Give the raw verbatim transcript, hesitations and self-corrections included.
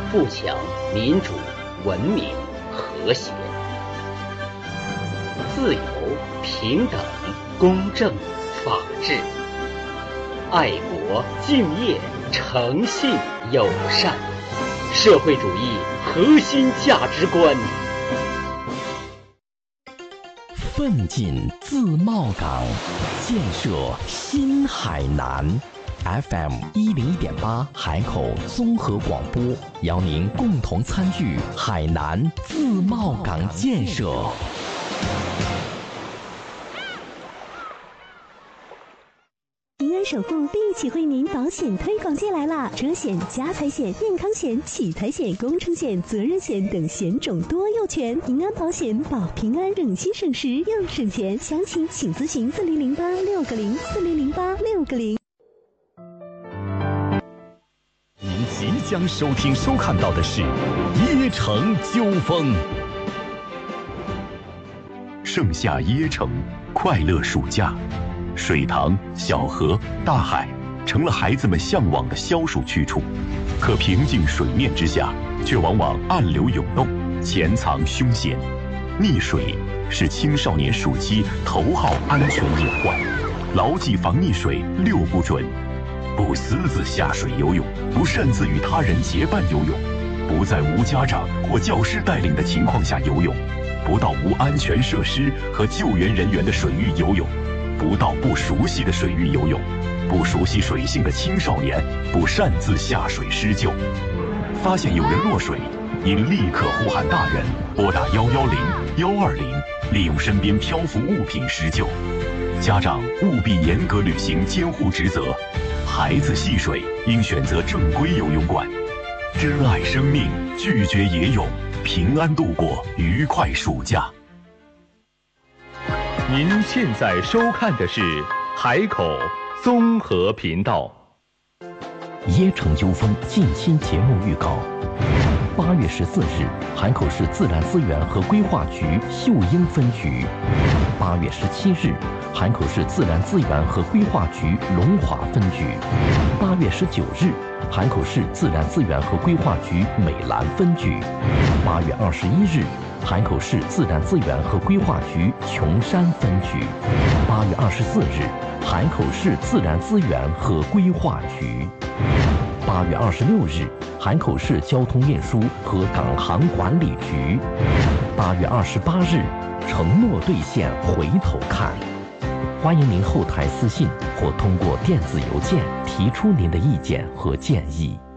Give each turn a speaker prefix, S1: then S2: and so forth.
S1: 富强、民主、文明、和谐。自由、平等、公正、法治。爱国、敬业、诚信、友善。社会主义核心价值观。
S2: 奋进自贸港，建设新海南。F M 一零一点八海口综合广播，邀您共同参与海南自贸港建设。
S3: 平安守护立体惠民保险推广季来啦！车险、家财险、健康险、喜财险、工程险、责任险等险种多又全，平安保险保平安，省心省时又省钱。详情请咨询四零零八六个零四零零八六个零。
S2: 您即将收听收看到的是椰城纠风。
S4: 盛夏椰城，快乐暑假。水塘、小河、大海成了孩子们向往的消暑去处，可平静水面之下，却往往暗流涌动，潜藏凶险。溺水是青少年暑期头号安全隐患，牢记防溺水六不准：不私自下水游泳，不擅自与他人结伴游泳，不在无家长或教师带领的情况下游泳，不到无安全设施和救援人员的水域游泳，不到不熟悉的水域游泳，不熟悉水性的青少年不擅自下水施救。发现有人落水，应立刻呼喊大人，拨打幺幺零、幺二零，利用身边漂浮物品施救。家长务必严格履行监护职责，孩子戏水应选择正规游泳馆。珍爱生命，拒绝野泳，平安度过愉快暑假。
S5: 您现在收看的是海口综合频道。
S2: 椰城纠纷近期节目预告：八月十四日，海口市自然资源和规划局秀英分局；八月十七日，海口市自然资源和规划局龙华分局；八月十九日，海口市自然资源和规划局美兰分局；八月二十一日，海口市自然资源和规划局琼山分局；八月二十四日，海口市自然资源和规划局；八月二十六日，海口市交通运输和港航管理局；八月二十八日，承诺兑现回头看。欢迎您后台私信或通过电子邮件提出您的意见和建议。